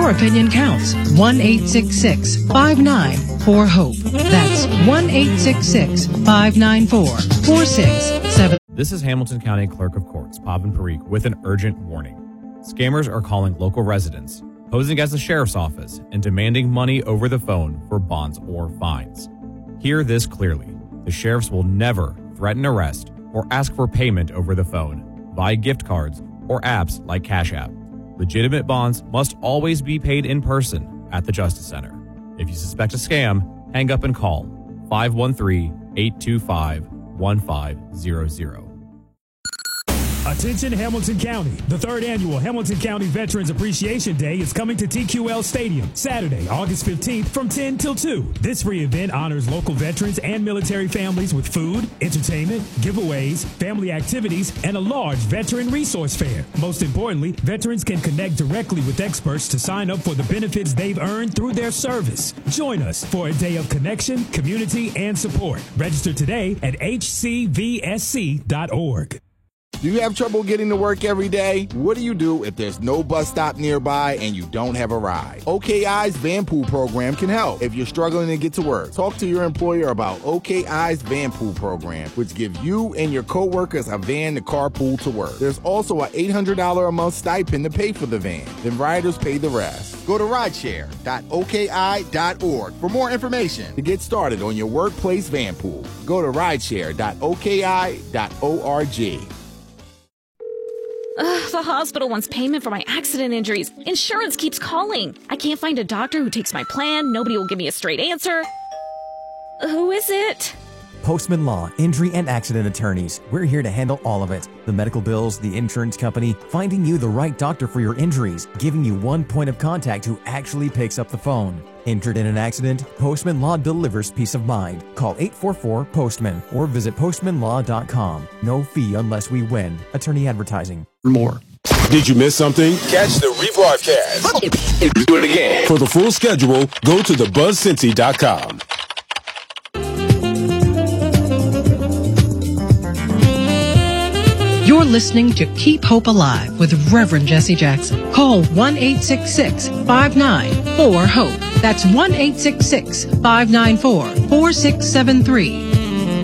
Your opinion counts. 1-866-594-HOPE. That's 1-866-594-4677. This is Hamilton County Clerk of Courts, Pavan Parikh, with an urgent warning. Scammers are calling local residents, posing as the sheriff's office, and demanding money over the phone for bonds or fines. Hear this clearly. The sheriffs will never threaten arrest or ask for payment over the phone, via gift cards, or apps like Cash App. Legitimate bonds must always be paid in person at the Justice Center. If you suspect a scam, hang up and call 513-825-1500. Attention Hamilton County. The third annual Hamilton County Veterans Appreciation Day is coming to TQL Stadium Saturday, August 15th from 10 till 2. This free event honors local veterans and military families with food, entertainment, giveaways, family activities, and a large veteran resource fair. Most importantly, veterans can connect directly with experts to sign up for the benefits they've earned through their service. Join us for a day of connection, community, and support. Register today at hcvsc.org. Do you have trouble getting to work every day? What do you do if there's no bus stop nearby and you don't have a ride? OKI's Van Pool program can help. If you're struggling to get to work, talk to your employer about OKI's Van Pool program, which gives you and your coworkers a van to carpool to work. There's also an $800 a month stipend to pay for the van. Then riders pay the rest. Go to rideshare.oki.org for more information to get started on your workplace van pool. Go to rideshare.oki.org. The hospital wants payment for my accident injuries. Insurance keeps calling. I can't find a doctor who takes my plan. Nobody will give me a straight answer. Who is it? Postman Law, Injury and Accident Attorneys. We're here to handle all of it. The medical bills, the insurance company, finding you the right doctor for your injuries, giving you one point of contact who actually picks up the phone. Injured in an accident? Postman Law delivers peace of mind. Call 844-POSTMAN or visit postmanlaw.com. No fee unless we win. Attorney advertising. More. Did you miss something? Catch the rebroadcast. Do it again. For the full schedule, go to thebuzzcincy.com. You're listening to Keep Hope Alive with Reverend Jesse Jackson. Call 1-866-594-HOPE. That's 1-866-594-4673.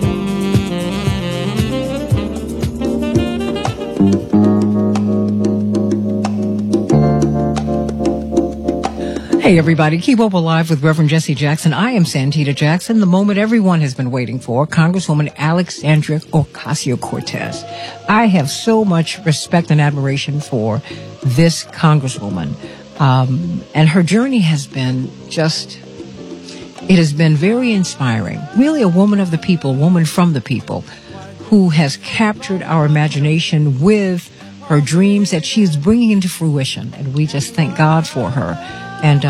Hey everybody, Keep Hope Alive with Reverend Jesse Jackson. I am Santita Jackson, the moment everyone has been waiting for, Congresswoman Alexandria Ocasio-Cortez. I have so much respect and admiration for this Congresswoman. And her journey has been it has been very inspiring. Really a woman of the people, a woman from the people, who has captured our imagination with her dreams that she is bringing into fruition. And we just thank God for her. And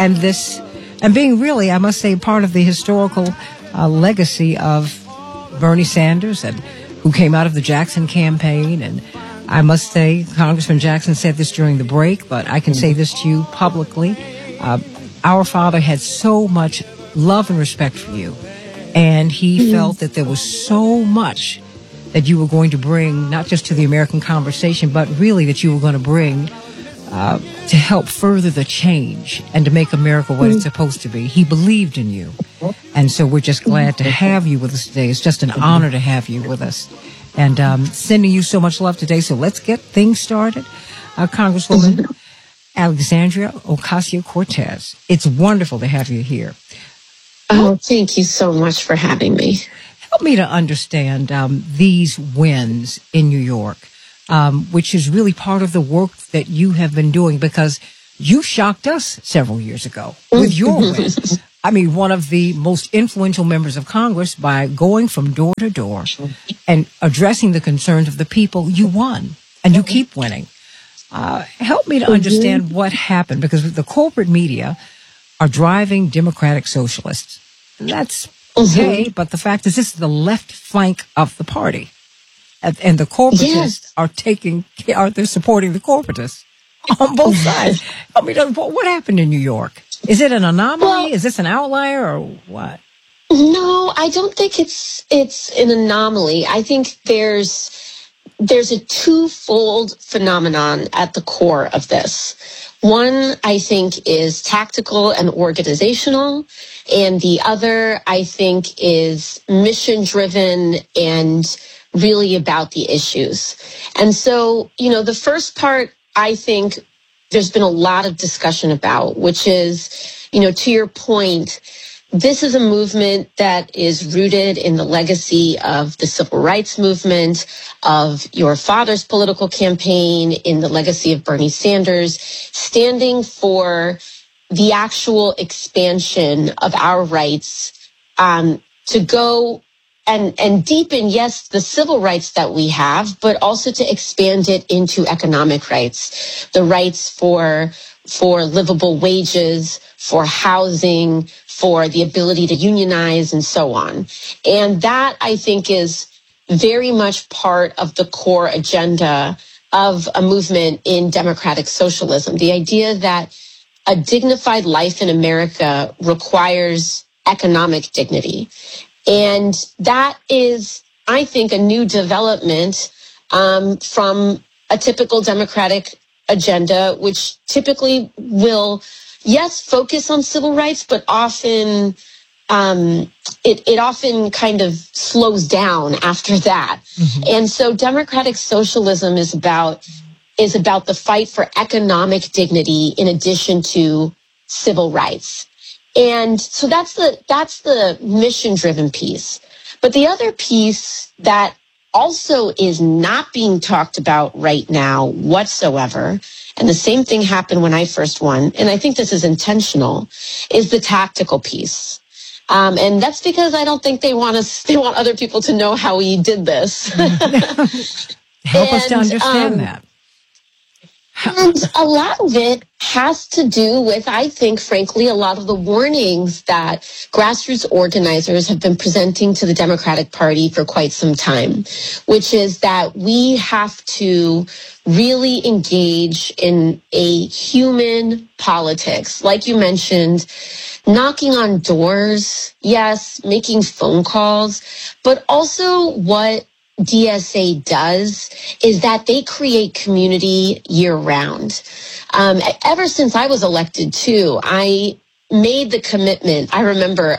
being really, I must say, part of the historical legacy of Bernie Sanders, and who came out of the Jackson campaign. And I must say, Congressman Jackson said this during the break, but I can say this to you publicly. Our father had so much love and respect for you, and he felt that there was so much that you were going to bring, not just to the American conversation, but really that you were going to bring to help further the change and to make America what it's supposed to be. He believed in you. And so we're just glad to have you with us today. It's just an honor to have you with us. And sending you so much love today. So let's get things started. Congresswoman Alexandria Ocasio-Cortez, it's wonderful to have you here. Oh, thank you so much for having me. Help me to understand these wins in New York. Which is really part of the work that you have been doing, because you shocked us several years ago with your wins. I mean, one of the most influential members of Congress, by going from door to door and addressing the concerns of the people. You won, and you keep winning. Help me to understand what happened, because the corporate media are driving Democratic socialists. And that's okay, but the fact is this is the left flank of the party. And the corporatists they're supporting the corporatists on both sides. I mean, what happened in New York? Is it an anomaly? Well, is this an outlier or what? No, I don't think it's an anomaly. I think there's there's a twofold phenomenon at the core of this. One, I think, is tactical and organizational, and the other, I think, is mission-driven and really about the issues. And so, the first part, I think there's been a lot of discussion about, which is, to your point, this is a movement that is rooted in the legacy of the civil rights movement, of your father's political campaign, in the legacy of Bernie Sanders, standing for the actual expansion of our rights to go and deepen, yes, the civil rights that we have, but also to expand it into economic rights, the rights for livable wages, for housing, for the ability to unionize, and so on. And that, I think, is very much part of the core agenda of a movement in democratic socialism. The idea that a dignified life in America requires economic dignity. And that is, I think, a new development from a typical democratic agenda, which typically will, yes, focus on civil rights, but often it often kind of slows down after that. Mm-hmm. And so democratic socialism is about the fight for economic dignity in addition to civil rights. And so that's the mission-driven piece. But the other piece that also is not being talked about right now whatsoever, and the same thing happened when I first won, and I think this is intentional, is the tactical piece. And that's because I don't think they want other people to know how we did this. Help us to understand that. And a lot of it has to do with, I think, frankly, a lot of the warnings that grassroots organizers have been presenting to the Democratic Party for quite some time, which is that we have to really engage in a human politics. Like you mentioned, knocking on doors, yes, making phone calls, but also what DSA does is that they create community year round. Ever since I was elected too, I made the commitment. I remember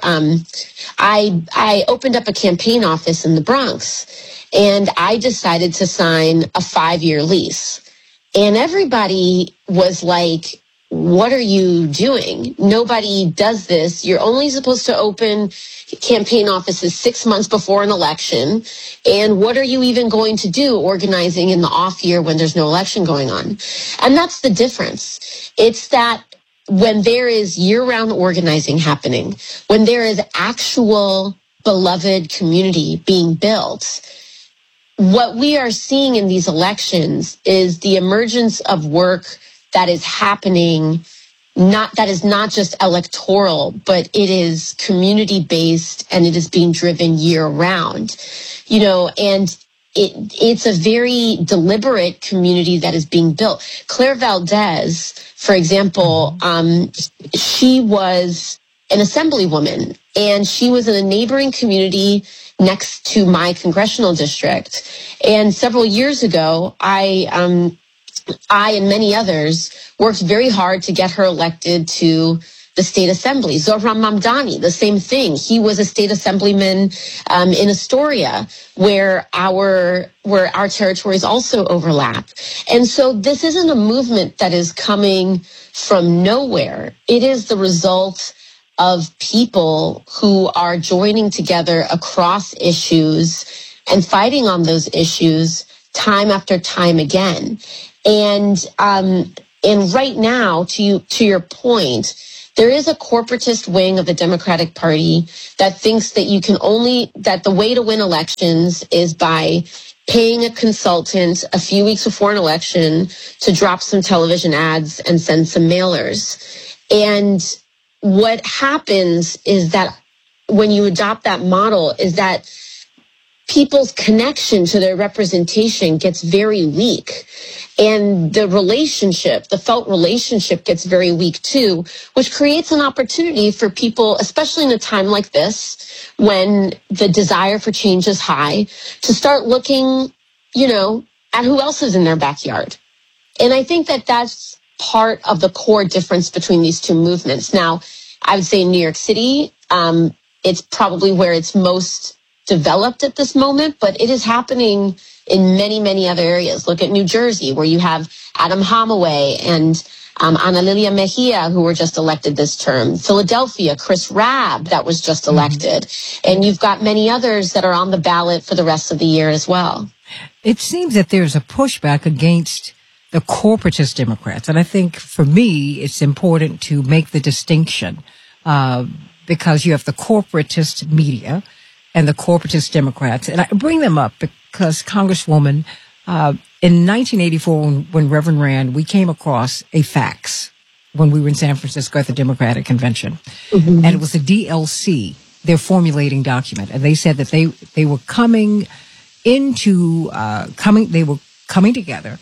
I opened up a campaign office in the Bronx, and I decided to sign a 5-year lease. And everybody was like, what are you doing? Nobody does this. You're only supposed to open campaign offices 6 months before an election. And what are you even going to do organizing in the off year when there's no election going on? And that's the difference. It's that when there is year-round organizing happening, when there is actual beloved community being built, what we are seeing in these elections is the emergence of work that is happening, that is not just electoral, but it is community-based and it is being driven year-round, and it's a very deliberate community that is being built. Claire Valdez, for example, she was an assemblywoman, and she was in a neighboring community next to my congressional district. And several years ago, I and many others worked very hard to get her elected to the state assembly. Zohran Mamdani, the same thing. He was a state assemblyman in Astoria, where our territories also overlap. And so this isn't a movement that is coming from nowhere. It is the result of people who are joining together across issues and fighting on those issues time after time again. And right now, to your point, there is a corporatist wing of the Democratic Party that thinks that that the way to win elections is by paying a consultant a few weeks before an election to drop some television ads and send some mailers. And what happens is that when you adopt that model is that people's connection to their representation gets very weak. And the felt relationship gets very weak too, which creates an opportunity for people, especially in a time like this, when the desire for change is high, to start looking, at who else is in their backyard. And I think that that's part of the core difference between these two movements. Now, I would say in New York City, it's probably where it's most developed at this moment, but it is happening in many, many other areas. Look at New Jersey, where you have Adam Holloway and Ana Lilia Mejia, who were just elected this term. Philadelphia, Chris Rabb, that was just elected. And you've got many others that are on the ballot for the rest of the year as well. It seems that there's a pushback against the corporatist Democrats. And I think for me, it's important to make the distinction because you have the corporatist media and the corporatist Democrats. And I bring them up because Congresswoman, in 1984, when Reverend ran, we came across a fax when we were in San Francisco at the Democratic Convention. And it was a DLC, their formulating document. And they said that they were coming together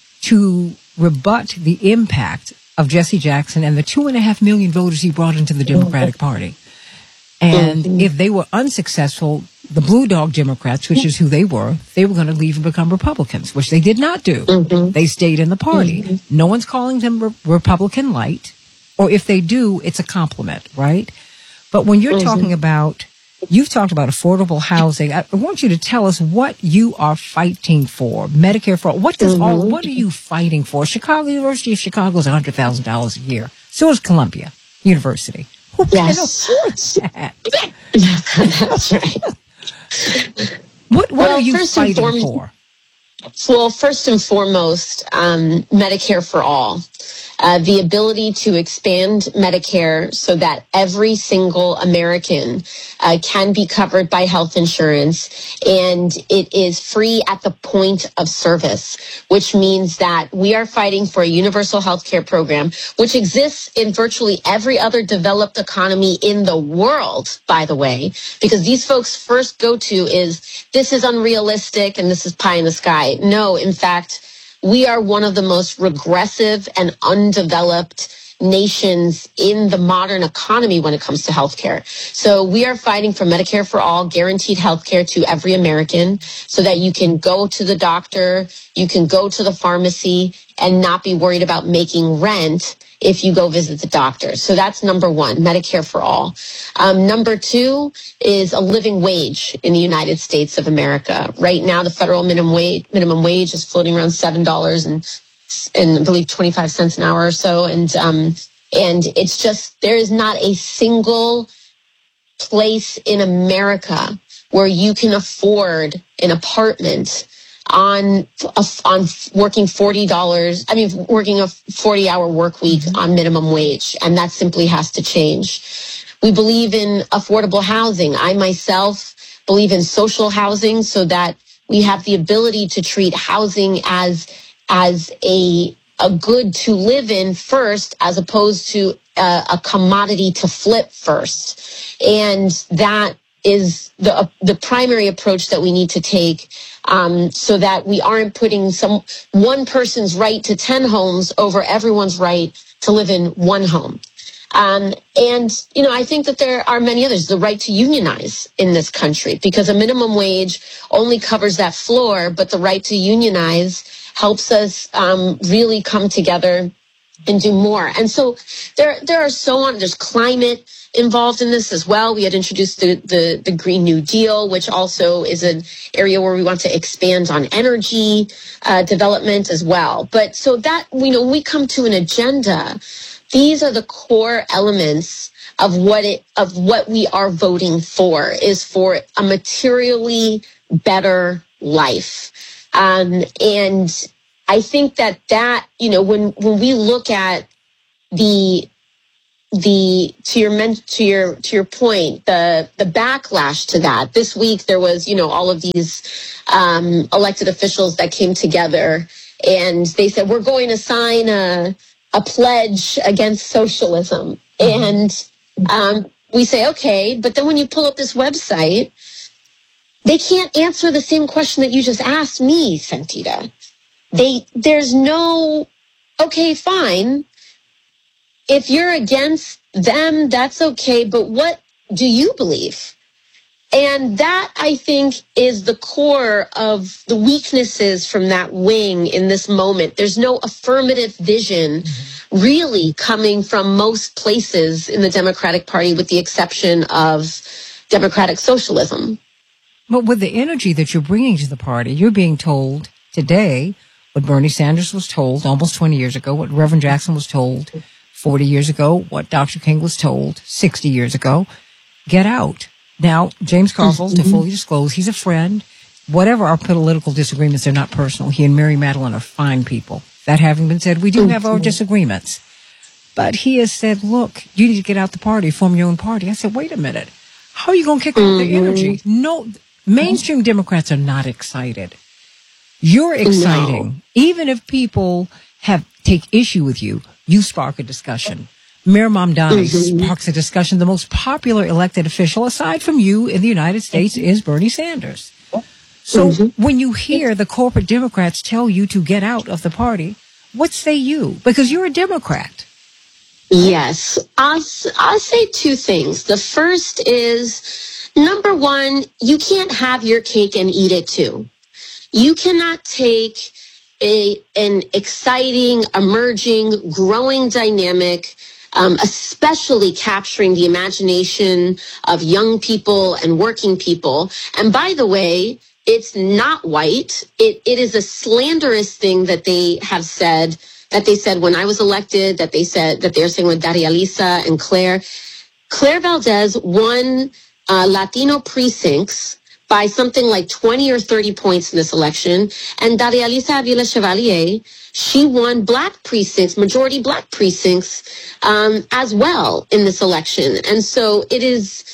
to rebut the impact of Jesse Jackson and the 2.5 million voters he brought into the Democratic Party. And if they were unsuccessful, the Blue Dog Democrats, which is who they were going to leave and become Republicans, which they did not do. They stayed in the party. No one's calling them Republican light, or if they do, it's a compliment, right? But when you're talking about, you've talked about affordable housing. I want you to tell us what you are fighting for. Medicare for all. What are you fighting for? University of Chicago is $100,000 a year. So is Columbia University. Who can afford that? That's right. What are you fighting for? Well, first and foremost, Medicare for all. The ability to expand Medicare so that every single American can be covered by health insurance, and it is free at the point of service, which means that we are fighting for a universal health care program, which exists in virtually every other developed economy in the world, by the way, because these folks first go to is, this is unrealistic and this is pie in the sky. No, in fact, we are one of the most regressive and undeveloped nations in the modern economy when it comes to healthcare. So we are fighting for Medicare for all, guaranteed healthcare to every American, so that you can go to the doctor, you can go to the pharmacy and not be worried about making rent if you go visit the doctor. So that's number one, Medicare for all. Number two is a living wage in the United States of America. Right now, the federal minimum wage is floating around $7 and I believe 25 cents an hour or so. And it's just, there is not a single place in America where you can afford an apartment on working $40. I mean, working a 40-hour work week on minimum wage. And that simply has to change. We believe in affordable housing. I myself believe in social housing so that we have the ability to treat housing as a good to live in first, as opposed to a commodity to flip first. And that is the primary approach that we need to take, so that we aren't putting one person's right to 10 homes over everyone's right to live in one home. And, you know, I think that there are many others. The right to unionize in this country, because a minimum wage only covers that floor, but the right to unionize helps us really come together and do more. And so there are so on. There's climate involved in this as well. We had introduced the Green New Deal, which also is an area where we want to expand on energy development as well. But so that, you know, we come to an agenda. These are the core elements of what we are voting for, is for a materially better life. And I think that, you know, when we look at to your point, the backlash to that, this week there was, you know, all of these elected officials that came together and they said, we're going to sign a pledge against socialism. And we say, okay, but then when you pull up this website, they can't answer the same question that you just asked me, Santita. There's no, okay, fine. If you're against them, that's okay. But what do you believe? And that, I think, is the core of the weaknesses from that wing in this moment. There's no affirmative vision really coming from most places in the Democratic Party, with the exception of democratic socialism. But with the energy that you're bringing to the party, you're being told today what Bernie Sanders was told almost 20 years ago, what Reverend Jackson was told 40 years ago, what Dr. King was told 60 years ago. Get out. Now, James Carville, to fully disclose, he's a friend. Whatever our political disagreements, they're not personal. He and Mary Madeline are fine people. That having been said, we do have our disagreements. But he has said, look, you need to get out the party, form your own party. I said, wait a minute. How are you going to kick off the energy? No, mainstream Democrats are not excited. You're exciting. No. Even if people take issue with you, you spark a discussion. Mayor Mamdani sparks a discussion. The most popular elected official, aside from you in the United States, is Bernie Sanders. So when you hear the corporate Democrats tell you to get out of the party, what say you? Because you're a Democrat. Yes. I'll say two things. The first is, number one, you can't have your cake and eat it too. You cannot take an exciting, emerging, growing dynamic, especially capturing the imagination of young people and working people. And by the way, it's not white. It is a slanderous thing that they have said, that they said when I was elected, that they said that they're saying with Daria Lisa and Claire. Claire Valdez won Latino precincts by something like 20 or 30 points in this election. And Daria Lisa Avila Chevalier, she won black precincts, majority black precincts, as well in this election. And so it is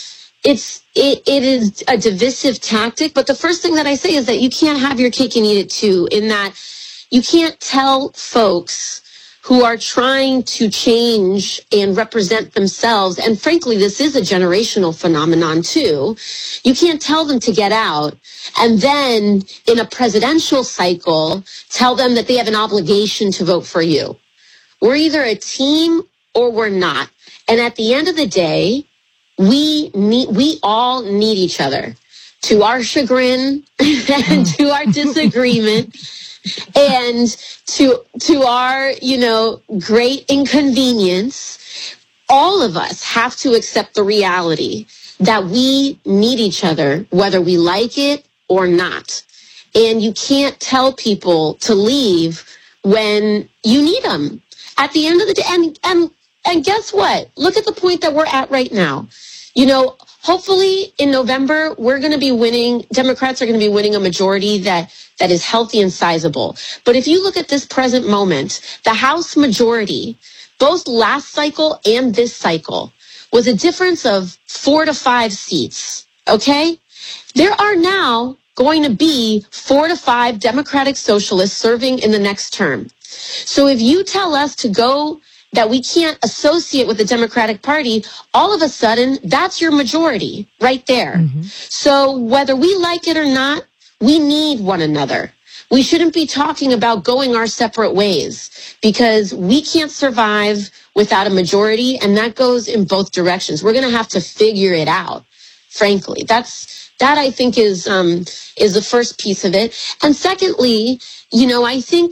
a divisive tactic. But the first thing that I say is that you can't have your cake and eat it too, in that you can't tell folks who are trying to change and represent themselves, and frankly, this is a generational phenomenon too. You can't tell them to get out and then in a presidential cycle tell them that they have an obligation to vote for you. We're either a team or we're not. And at the end of the day, we all need each other, to our chagrin and to our disagreement. And to our, great inconvenience, all of us have to accept the reality that we need each other, whether we like it or not. And you can't tell people to leave when you need them. At the end of the day, and guess what? Look at the point that we're at right now. Hopefully in November, we're going to be winning. Democrats are going to be winning a majority that is healthy and sizable. But if you look at this present moment, the House majority, both last cycle and this cycle, was a difference of 4 to 5 seats. Okay? There are now going to be 4 to 5 Democratic socialists serving in the next term. So if you tell us to go, that we can't associate with the Democratic Party, all of a sudden, that's your majority right there. So whether we like it or not, we need one another. We shouldn't be talking about going our separate ways, because we can't survive without a majority, and that goes in both directions. We're going to have to figure it out, frankly. That I think is the first piece of it. And secondly, I think,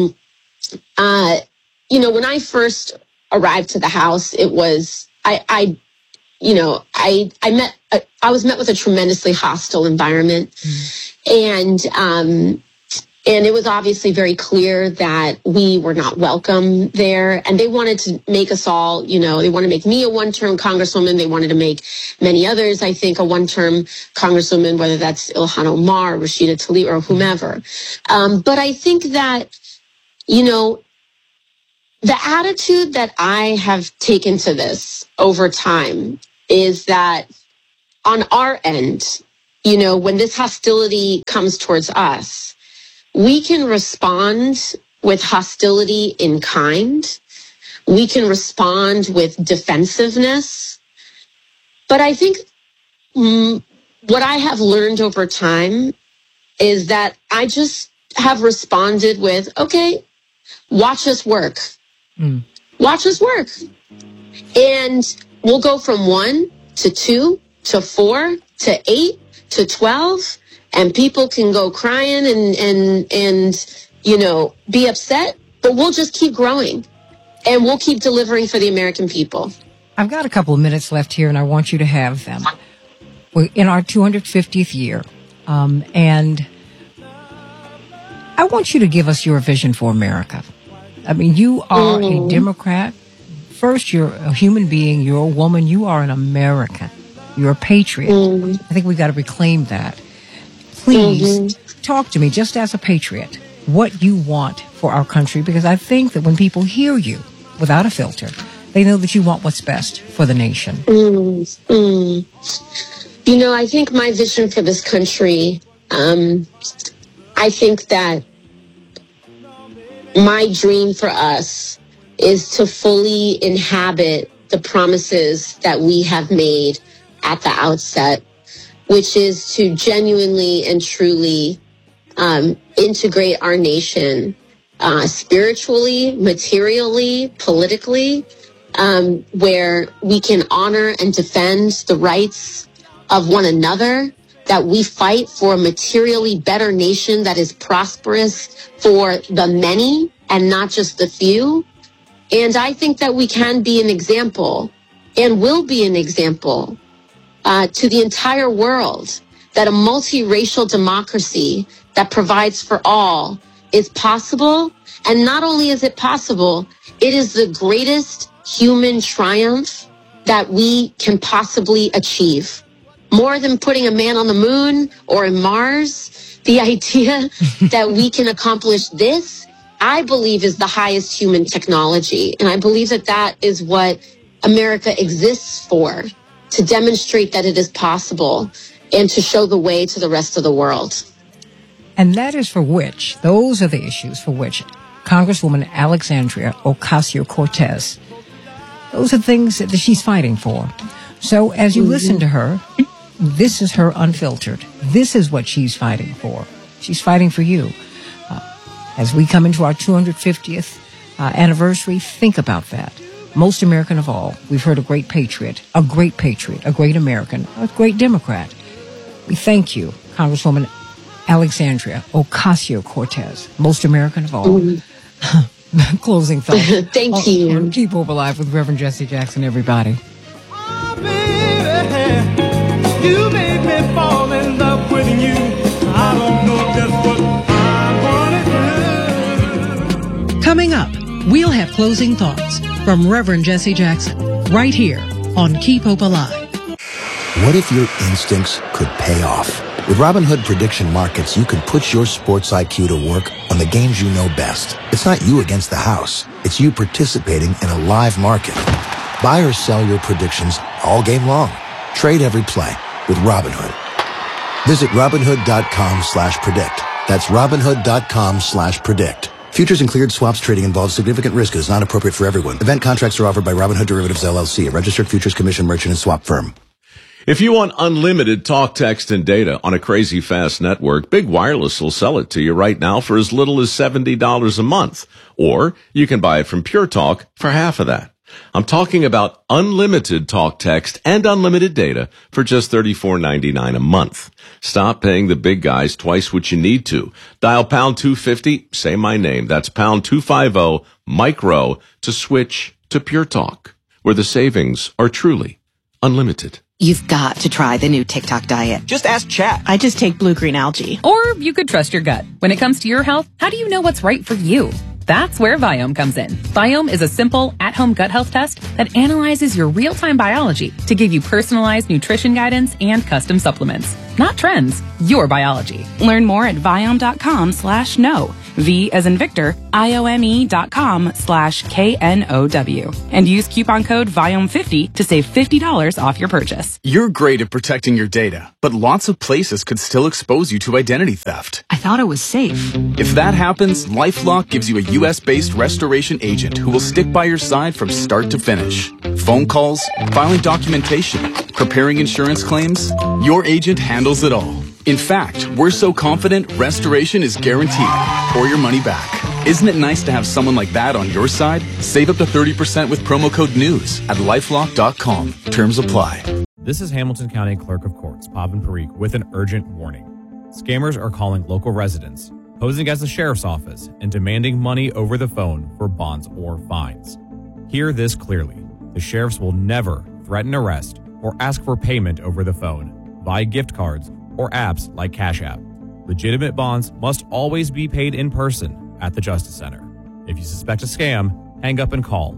when I first arrived to the House, it was, I was met with a tremendously hostile environment. And it was obviously very clear that we were not welcome there. And they wanted to make us all, they wanted to make me a one-term congresswoman. They wanted to make many others, I think, a one-term congresswoman, whether that's Ilhan Omar, Rashida Tlaib, or whomever. But I think that, the attitude that I have taken to this over time is that on our end, when this hostility comes towards us, we can respond with hostility in kind. We can respond with defensiveness. But I think what I have learned over time is that I just have responded with, okay, watch us work. Watch us work. And we'll go from 1 to 2 to 4 to 8 to 12, and people can go crying and you know, be upset, but we'll just keep growing and we'll keep delivering for the American people. I've got a couple of minutes left here, and I want you to have them. We're in our 250th year, and I want you to give us your vision for America. I mean, you are a Democrat. First, you're a human being. You're a woman. You are an American. You're a patriot. I think we've got to reclaim that. Please talk to me just as a patriot, what you want for our country, because I think that when people hear you without a filter, they know that you want what's best for the nation. You know, I think my vision for this country, I think that my dream for us is to fully inhabit the promises that we have made at the outset, which is to genuinely and truly integrate our nation spiritually, materially, politically, where we can honor and defend the rights of one another, that we fight for a materially better nation that is prosperous for the many and not just the few. And I think that we can be an example and will be an example to the entire world that a multiracial democracy that provides for all is possible. And not only is it possible, it is the greatest human triumph that we can possibly achieve. More than putting a man on the moon or in Mars, the idea that we can accomplish this, I believe, is the highest human technology. And I believe that that is what America exists for, to demonstrate that it is possible and to show the way to the rest of the world. And that is for which, those are the issues for which Congresswoman Alexandria Ocasio-Cortez, those are things that she's fighting for. So as you listen to her, this is her unfiltered. This is what she's fighting for. She's fighting for you. As we come into our 250th anniversary, think about that. Most American of all, we've heard a great patriot, a great American, a great Democrat. We thank you, Congresswoman Alexandria Ocasio-Cortez, most American of all. Closing thought. Thank you. Keep Hope Alive with Reverend Jesse Jackson, everybody. Oh, baby, you make me fall in love with you. I don't know just what I want to do. Coming up, we'll have closing thoughts from Reverend Jesse Jackson right here on Keep Hope Alive. What if your instincts could pay off? With Robinhood Prediction Markets, you can put your sports IQ to work on the games you know best. It's not you against the house. It's you participating in a live market. Buy or sell your predictions all game long. Trade every play with Robinhood. Visit Robinhood.com/predict. That's Robinhood.com/predict. Futures and cleared swaps trading involves significant risk and is not appropriate for everyone. Event contracts are offered by Robinhood Derivatives LLC, a registered futures commission merchant and swap firm. If you want unlimited talk, text, and data on a crazy fast network, Big Wireless will sell it to you right now for as little as $70 a month. Or you can buy it from Pure Talk for half of that. I'm talking about unlimited talk, text, and unlimited data for just $34.99 a month. Stop paying the big guys twice what you need to. Dial pound 250, say my name. That's pound 250, micro, to switch to Pure Talk, where the savings are truly unlimited. You've got to try the new TikTok diet. Just ask Chat. I just take blue-green algae. Or you could trust your gut. When it comes to your health, how do you know what's right for you? That's where Viome comes in. Viome is a simple, at-home gut health test that analyzes your real-time biology to give you personalized nutrition guidance and custom supplements. Not trends, your biology. Learn more at Viome.com/know. V as in Victor, IOME.com/KNOW. And use coupon code VIOME50 to save $50 off your purchase. You're great at protecting your data, but lots of places could still expose you to identity theft. I thought it was safe. If that happens, LifeLock gives you a U.S.-based restoration agent who will stick by your side from start to finish. Phone calls, filing documentation, preparing insurance claims, your agent handles it all. In fact, we're so confident restoration is guaranteed or your money back. Isn't it nice to have someone like that on your side? Save up to 30% with promo code NEWS at LifeLock.com. Terms apply. This is Hamilton County Clerk of Courts, Courts, Pavan Parikh, with an urgent warning. Scammers are calling local residents, posing as the sheriff's office, and demanding money over the phone for bonds or fines. Hear this clearly. The sheriffs will never threaten arrest or ask for payment over the phone, via gift cards, or apps like Cash App. Legitimate bonds must always be paid in person at the Justice Center. If you suspect a scam, hang up and call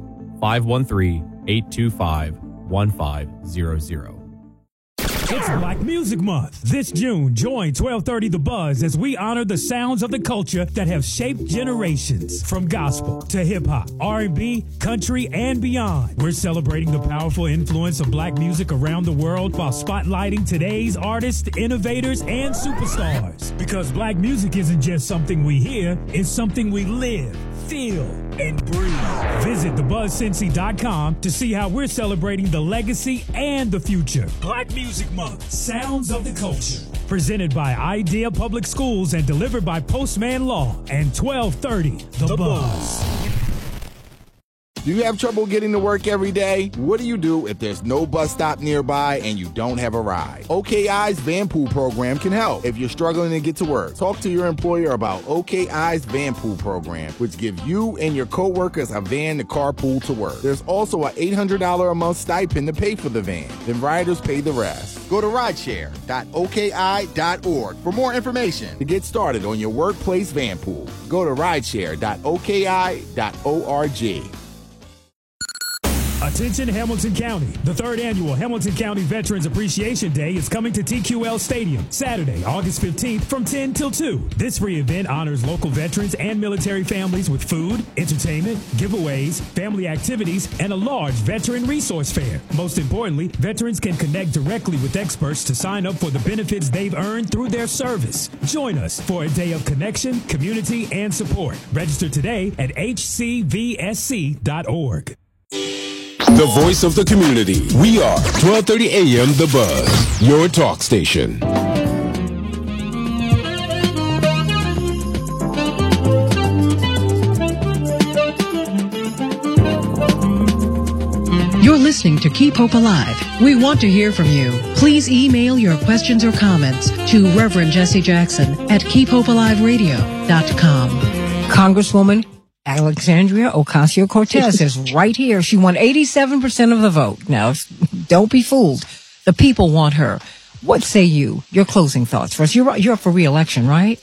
513-825-1500. It's Black Music Month. This June, join 1230 The Buzz as we honor the sounds of the culture that have shaped generations. From gospel to hip-hop, R&B, country, and beyond. We're celebrating the powerful influence of black music around the world while spotlighting today's artists, innovators, and superstars. Because black music isn't just something we hear, it's something we live, feel, and breathe. Visit thebuzzcincy.com to see how we're celebrating the legacy and the future. Black Music Month, Sounds of the Culture. Presented by Idea Public Schools and delivered by Postman Law and 1230 The Buzz. Do you have trouble getting to work every day? What do you do if there's no bus stop nearby and you don't have a ride? OKI's Van Pool program can help. If you're struggling to get to work, talk to your employer about OKI's Van Pool program, which gives you and your coworkers a van to carpool to work. There's also an $800 a month stipend to pay for the van. Then riders pay the rest. Go to rideshare.oki.org for more information to get started on your workplace van pool. Go to rideshare.oki.org. Attention Hamilton County. The third annual Hamilton County Veterans Appreciation Day is coming to TQL Stadium Saturday, August 15th from 10 till 2. This free event honors local veterans and military families with food, entertainment, giveaways, family activities, and a large veteran resource fair. Most importantly, veterans can connect directly with experts to sign up for the benefits they've earned through their service. Join us for a day of connection, community, and support. Register today at hcvsc.org. The voice of the community. We are 1230 AM The Buzz, your talk station. You're listening to Keep Hope Alive. We want to hear from you. Please email your questions or comments to Reverend Jesse Jackson at keephopealiveradio.com. Congresswoman Alexandria Ocasio-Cortez is right here. She won 87% of the vote. Now, don't be fooled. The people want her. What say you? Your closing thoughts first. You're up for re-election, right?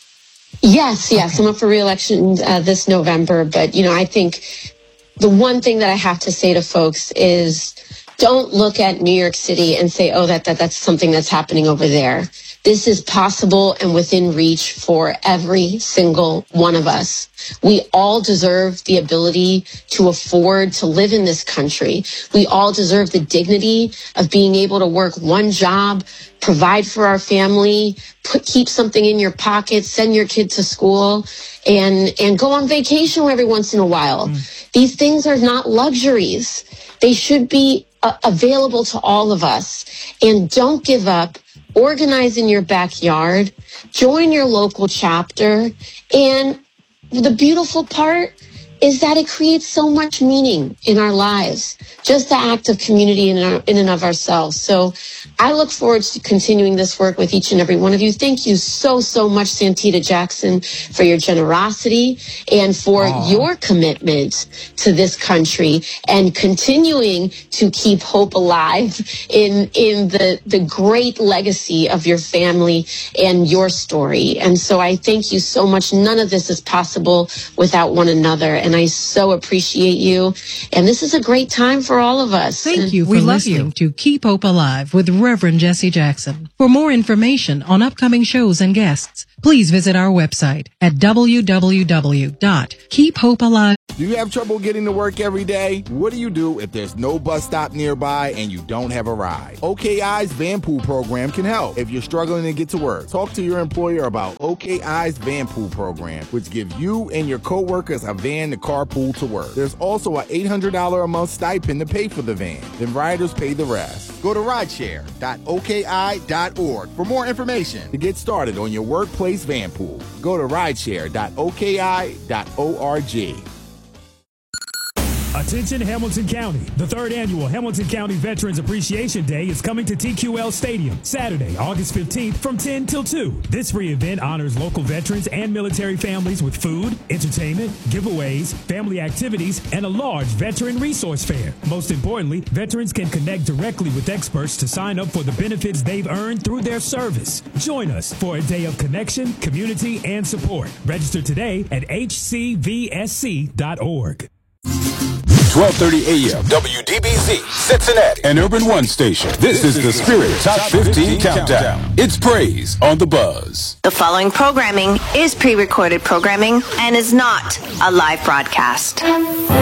Yes. Okay. I'm up for re-election this November. But, I think the one thing that I have to say to folks is don't look at New York City and say, oh, that's something that's happening over there. This is possible and within reach for every single one of us. We all deserve the ability to afford to live in this country. We all deserve the dignity of being able to work one job, provide for our family, keep something in your pocket, send your kid to school, and go on vacation every once in a while. These things are not luxuries. They should be available to all of us. And don't give up. Organize in your backyard, join your local chapter, and the beautiful part is that it creates so much meaning in our lives, just the act of community in and of ourselves. So I look forward to continuing this work with each and every one of you. Thank you so much, Santita Jackson, for your generosity and for your commitment to this country and continuing to keep hope alive in the great legacy of your family and your story. And so I thank you so much. None of this is possible without one another. And I so appreciate you. And this is a great time for all of us. Thank you for listening to Keep Hope Alive with Reverend Jesse Jackson. For more information on upcoming shows and guests, please visit our website at www.keephopealive. Do you have trouble getting to work every day? What do you do if there's no bus stop nearby and you don't have a ride? OKI's Van Pool program can help. If you're struggling to get to work, talk to your employer about OKI's Van Pool program, which gives you and your coworkers a van to carpool to work. There's also an $800 a month stipend to pay for the van. Then riders pay the rest. Go to rideshare.oki.org for more information to get started on your workplace van pool. Go to rideshare.oki.org. Attention Hamilton County. The third annual Hamilton County Veterans Appreciation Day is coming to TQL Stadium Saturday, August 15th from 10 till 2. This free event honors local veterans and military families with food, entertainment, giveaways, family activities, and a large veteran resource fair. Most importantly, veterans can connect directly with experts to sign up for the benefits they've earned through their service. Join us for a day of connection, community, and support. Register today at hcvsc.org. 12:30 a.m. WDBZ, Cincinnati, an Urban One station. This is the Spirit Top 15 Countdown. It's praise on the Buzz. The following programming is pre-recorded programming and is not a live broadcast.